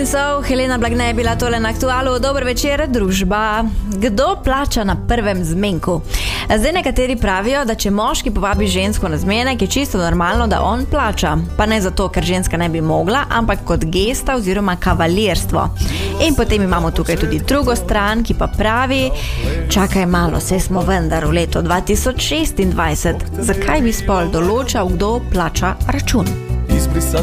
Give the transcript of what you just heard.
in sol, Helena Blagne je bila tole na Aktualu. Dober večer, družba. Kdo plača na prvem zmenku? Zdaj nekateri pravijo, da če moški povabi žensko na zmenek, je čisto normalno, da on plača. Pa ne zato, ker ženska ne bi mogla, ampak kot gesta oziroma kavalirstvo. In potem imamo tukaj tudi drugo stran, ki pa pravi, čakaj malo, saj smo vendar v letu 2026. Zakaj bi spol določal, kdo plača račun? Izbrisat